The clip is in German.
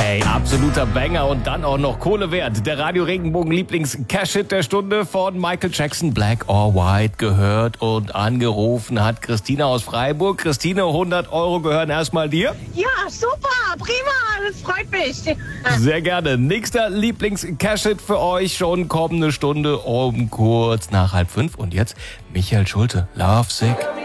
Ey, absoluter Banger und dann auch noch Kohle wert. Der Radio Regenbogen Lieblings-Cash-Hit der Stunde von Michael Jackson, Black or White, gehört und angerufen hat Christina aus Freiburg. Christine, 100 € gehören erstmal dir. Ja, super, prima, das freut mich. Sehr gerne. Nächster Lieblings-Cash-Hit für euch schon kommende Stunde um kurz nach 4:30. Und jetzt Michael Schulte, Love Sick.